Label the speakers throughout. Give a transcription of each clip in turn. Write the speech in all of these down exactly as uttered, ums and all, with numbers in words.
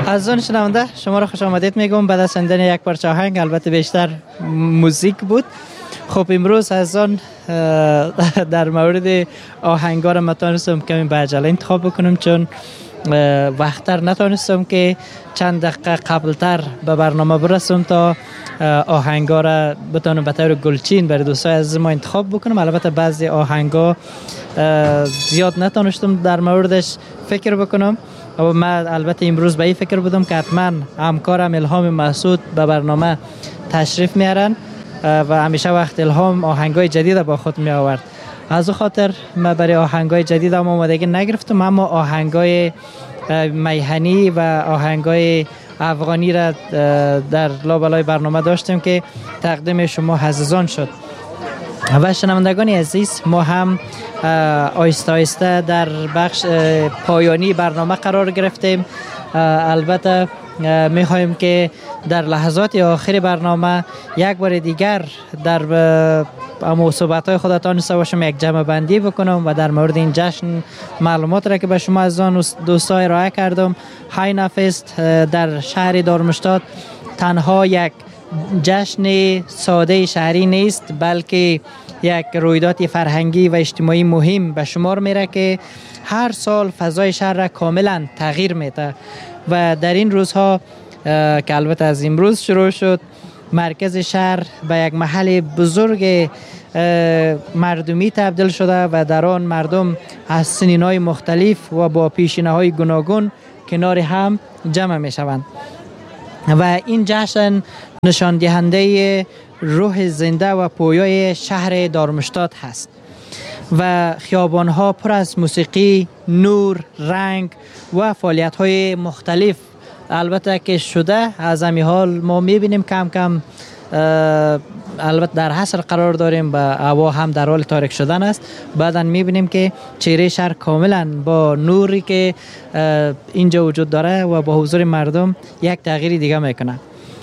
Speaker 1: عزیزان شنونده شما را خوش آمدید میگم. بعد از شنیدن یک پارچه آهنگ، البته بیشتر موزیک بود. خب امروز عزیزان در مورد آهنگا را متونستم کمی به عجله انتخاب بکنم، چون وقتر نتونستم که چند دقیقه قبلتر به برنامه برسم تا آهنگا را بتونم به طور گلچین برای دوستای عزیز ما انتخاب بکنم. البته بعضی آهنگا زیاد نتونستم در موردش فکر بکنم و من البته امروز به این فکر بودم که حتما همکارم الهام مسعود به برنامه تشریف میارن و همیشه وقت الهام آهنگای جدید با خود می آورد. از او خاطر من برای آهنگای جدید هم آمادگی نگرفتم، اما آهنگای میهنی و آهنگای افغانی را در لابلای برنامه داشتیم که تقدیم شما عزیزان شد. و شنوندگان عزیز، ما هم آیسته آیسته در بخش پایانی برنامه قرار گرفتیم. البته میخوایم که در لحظات آخر برنامه یک بار دیگر در اما صحبت‌های خودتان نسته باشم یک جمع بندی بکنم و در مورد این جشن معلومات را که به شما از آن دوستای ارائه کردم. هاینا فست در شهر دارمشتاد تنها یک جشن ساده شهری نیست، بلکه یک رویداد فرهنگی و اجتماعی مهم به شمار میره که هر سال فضای شهر را کاملا تغییر میده و در این روزها که البته از امروز شروع شد، مرکز شهر به یک محل بزرگ مردمی تبدیل شده و در آن مردم از سنین‌های مختلف و با پیشینه‌های گوناگون کنار هم جمع می شوند و این جشن نشان دهنده روح زنده و پویای شهر دارمشتاد هست و خیابان‌ها پر از موسیقی، نور، رنگ و فعالیت‌های مختلف البته که شده. از همین حال ما می‌بینیم کم کم البته در حصر قرار داریم و هوا هم در حال تاریک شدن است. بعداً می‌بینیم که چهره شهر کاملاً با نوری که اینجا وجود داره و با حضور مردم یک تغییر دیگه میکنه.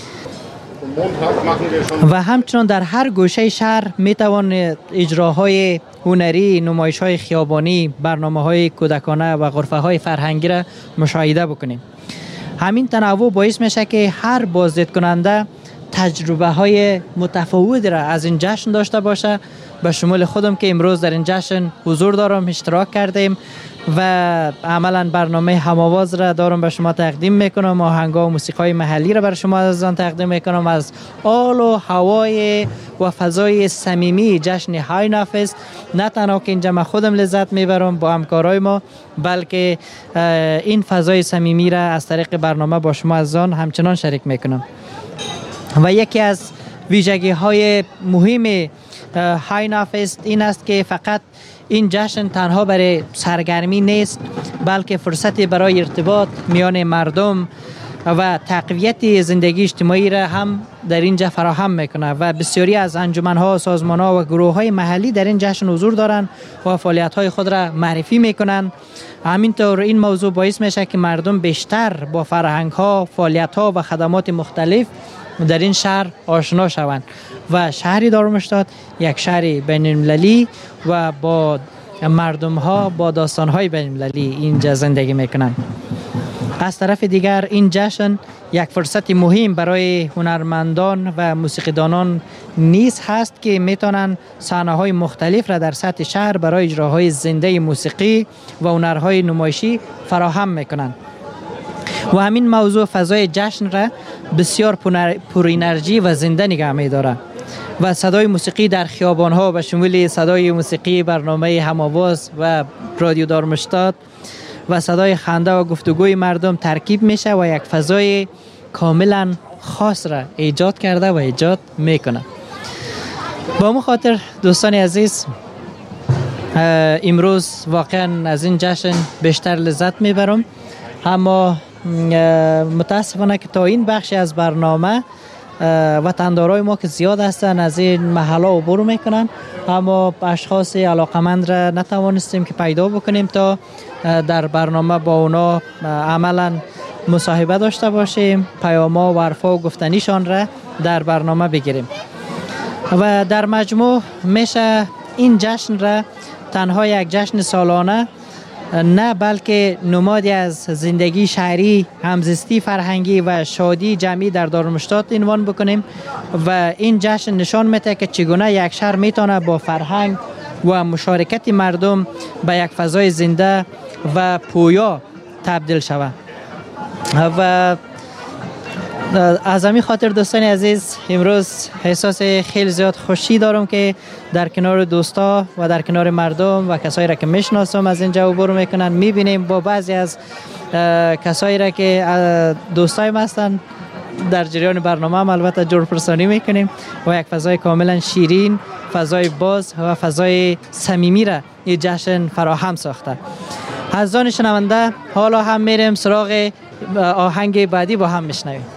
Speaker 1: و همچنان در هر گوشه شهر میتوان اجراهای هنری، نمایش‌های خیابانی، برنامه‌های کودکانه و غرفه‌های فرهنگی را مشاهده بکنیم. همین تنوع باعث میشه که هر بازدید کننده تجربه های متفاوتی را از این جشن داشته باشه. به شمول خودم که امروز در این جشن حضور دارم، اشتراک کردیم و عملا برنامه هم‌آواز را دارم به شما تقدیم میکنم. آهنگ‌ها و موسیقی محلی را برای شما از آن تقدیم میکنم. از آل و هوای و فضای صمیمی جشن هاینا فست نه تنها که اینجا من خودم لذت میبرم با همکارای ما، بلکه این فضای صمیمی را از طریق برنامه با شما از آن همچنان شریک میکنم. و یکی از ویژگی های مهم هاینا فست این است که فقط این جشن تنها برای سرگرمی نیست، بلکه فرصتی برای ارتباط میان مردم و تقویت زندگی اجتماعی را هم در اینجا فراهم میکنه و بسیاری از انجمن‌ها، سازمان‌ها و گروه‌های محلی در این جشن حضور دارند و فعالیت‌های خود را معرفی میکنند. همینطور این موضوع باعث میشه که مردم بیشتر با فرهنگ‌ها، فعالیت‌ها و خدمات مختلف در این شهر آشنا شوند و شهری دارمشتاد یک شهر بین‌المللی و با مردم‌ها با داستان‌های بین‌المللی اینجا زندگی میکنند. از طرف دیگر این جشن یک فرصت مهم برای هنرمندان و موسیقیدانان نیز هست که میتونن صحنه‌های مختلف را در سطح شهر برای اجراهای زنده موسیقی و هنرهای نمایشی فراهم میکنند و همین موضوع فضای جشن را بسیار پر انرژی و زنده نگه می‌داره و صدای موسیقی در خیابان‌ها به شمول صدای موسیقی برنامه هم‌آواز و رادیو دارمشتاد و صدای خنده و گفتگوی مردم ترکیب میشه و یک فضای کاملا خاص را ایجاد کرده و ایجاد میکنه. با مو خاطر دوستان عزیز، امروز واقعا از این جشن بیشتر لذت میبرم، اما متاسفانه که تا این بخشی از برنامه وطندارای ما که زیاد هستن از این محله عبور میکنن، اما اشخاص علاقمند را نتوانستیم که پیدا بکنیم تا در برنامه با اونا عملا مصاحبه داشته باشیم، پیاما و حرفا و گفتنیشان را در برنامه بگیریم و در مجموع میشه این جشن را تنها یک جشن سالانه نه بلکه نمادی از زندگی شهری، همزیستی فرهنگی و شادی جمعی در دارالمشتات عنوان بکنیم و این جشن نشان میده که چگونه یک شهر میتونه با فرهنگ و مشارکت مردم به یک فضای زنده و پویا تبدیل شود. و از همین خاطر دوستان عزیز امروز احساس خیلی زیاد خوشی دارم که در کنار دوستا و در کنار مردم و کسایی را که میشناسم از اینجا عبور میکنن، میبینیم با بعضی از کسایی را که دوستای ما هستن در جریان برنامه هم البته جور پرسانی میکنیم و یک فضای کاملا شیرین، فضای باز و فضای صمیمی را این جشن فراهم ساخته. از آن شنونده حالا هم میریم سراغ آهنگ بعدی با هم میشنویم.